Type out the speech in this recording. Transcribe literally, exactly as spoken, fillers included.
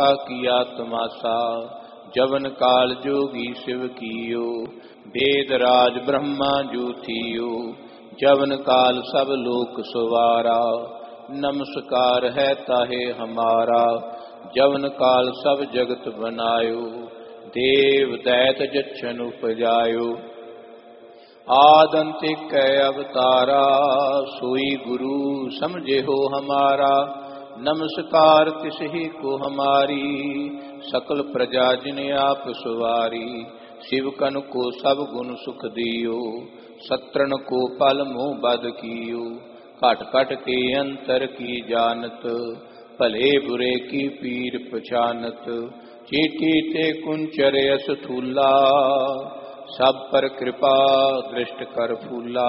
किया तमासा जवन काल जोगी शिव कियो वेद राज ब्रह्मा जू थियो जवन काल सब लोक सवारा नमस्कार है ताहे हमारा जवन काल सब जगत बनायो देव दैत जच्छन उपजायो आदंतिक अवतारा सोई गुरु समझे हो हमारा नमस्कार तिसही को हमारी सकल प्रजा जिने आप सवारी शिवकन को सब गुण सुख दियो सत्रन को पल मुँह बद कियो कट कट के अंतर की जानत भले बुरे की पीर पहचानत चीटी ते कुंचर यस थूला सब पर कृपा दृष्ट कर फूला